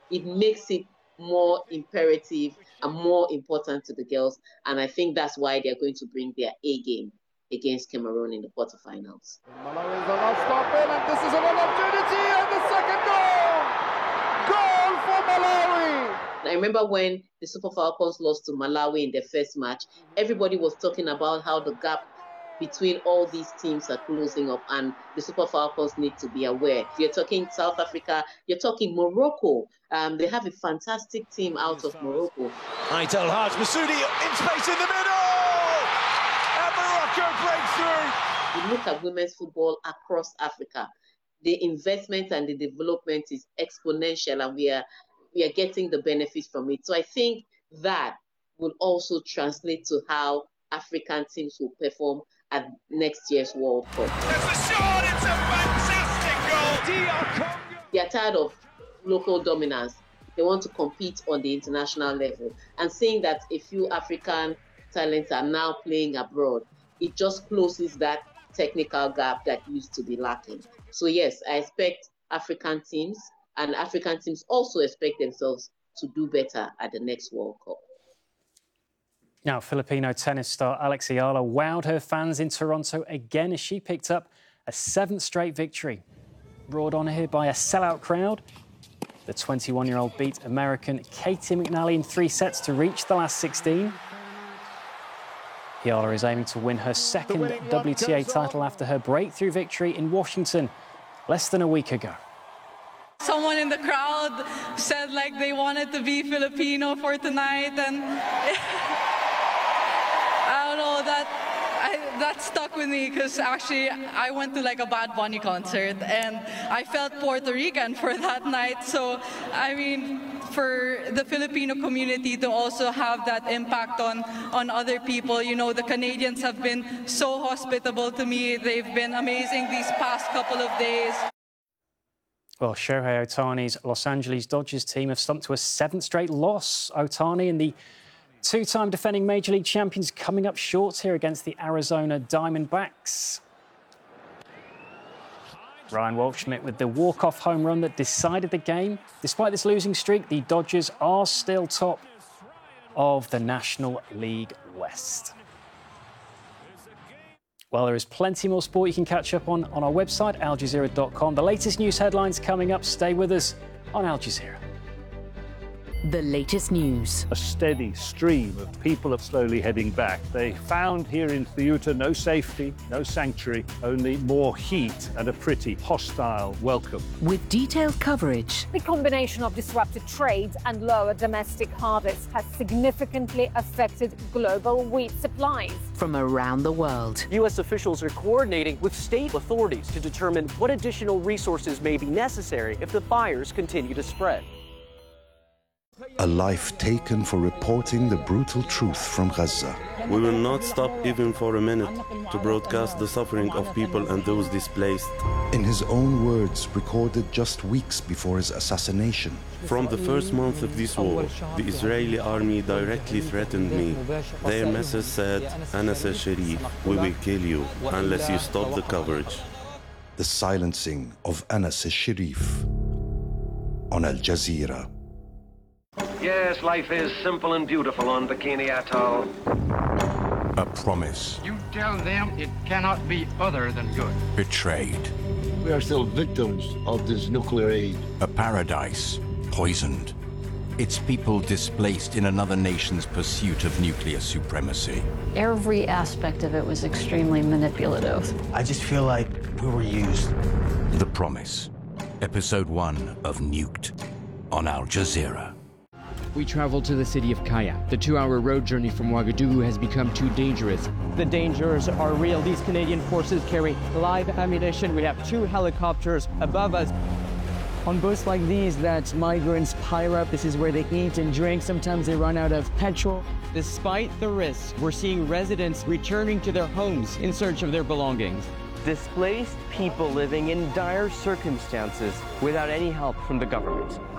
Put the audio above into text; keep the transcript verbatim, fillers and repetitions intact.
it makes it more imperative and more important to the girls. And I think that's why they're going to bring their A game against Cameroon in the quarterfinals. Malawi is not stopping, and this is an opportunity, and the second goal! Goal for Malawi! I remember when the Super Falcons lost to Malawi in their first match, everybody was talking about how the gap between all these teams are closing up, and the Super Falcons need to be aware. You're talking South Africa, you're talking Morocco. Um, they have a fantastic team out of Morocco. Aidel Haj Masudi in space in the middle! And Morocco breaks through! We look at women's football across Africa. The investment and the development is exponential, and we are we are getting the benefits from it. So I think that will also translate to how African teams will perform at next year's World Cup. There's a shot, it's a fantastic goal! D R Congo! They are tired of local dominance. They want to compete on the international level. And seeing that a few African talents are now playing abroad, it just closes that technical gap that used to be lacking. So yes, I expect African teams, and African teams also expect themselves to do better at the next World Cup. Now, Filipino tennis star Alex Ayala wowed her fans in Toronto again as she picked up a seventh straight victory. Brought on here by a sellout crowd, the twenty-one-year-old beat American Katie McNally in three sets to reach the last sixteen. Ayala is aiming to win her second W T A title after her breakthrough victory in Washington less than a week ago. Someone in the crowd said like they wanted to be Filipino for tonight, and I don't know, that I, that stuck with me because actually I went to like a Bad Bunny concert and I felt Puerto Rican for that night. So I mean, for the Filipino community to also have that impact on on other people, you know, the Canadians have been so hospitable to me. They've been amazing these past couple of days. Well, Shohei Ohtani's Los Angeles Dodgers team have slumped to a seventh straight loss. Ohtani and the two-time defending Major League champions coming up short here against the Arizona Diamondbacks. Ryan Waldschmidt with the walk-off home run that decided the game. Despite this losing streak, the Dodgers are still top of the National League West. Well, there is plenty more sport you can catch up on on our website, al jazeera dot com. The latest news headlines coming up. Stay with us on Al Jazeera. The latest news. A steady stream of people are slowly heading back. They found here in Ceuta no safety, no sanctuary, only more heat and a pretty hostile welcome. With detailed coverage. The combination of disrupted trade and lower domestic harvest has significantly affected global wheat supplies. From around the world. U S officials are coordinating with state authorities to determine what additional resources may be necessary if the fires continue to spread. A life taken for reporting the brutal truth from Gaza. We will not stop even for a minute to broadcast the suffering of people and those displaced. In his own words, recorded just weeks before his assassination. From the first month of this war, the Israeli army directly threatened me. Their message said, Anas al-Sharif, we will kill you unless you stop the coverage. The silencing of Anas al-Sharif on Al Jazeera. Yes, life is simple and beautiful on Bikini Atoll. A promise. You tell them it cannot be other than good. Betrayed. We are still victims of this nuclear aid. A paradise poisoned. Its people displaced in another nation's pursuit of nuclear supremacy. Every aspect of it was extremely manipulative. I just feel like we were used. The Promise. Episode one of Nuked on Al Jazeera. We traveled to the city of Kaya. The two-hour road journey from Ouagadougou has become too dangerous. The dangers are real. These Canadian forces carry live ammunition. We have two helicopters above us. On boats like these that migrants pile up, this is where they eat and drink. Sometimes they run out of petrol. Despite the risks, we're seeing residents returning to their homes in search of their belongings. Displaced people living in dire circumstances without any help from the government.